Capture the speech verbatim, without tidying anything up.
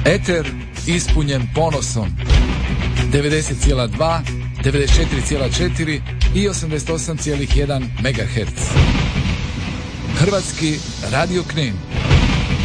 Eter ispunjen ponosom. devedeset zarez dva, devedeset četiri zarez četiri i osamdeset osam zarez jedan megaherca. Hrvatski Radio Knin.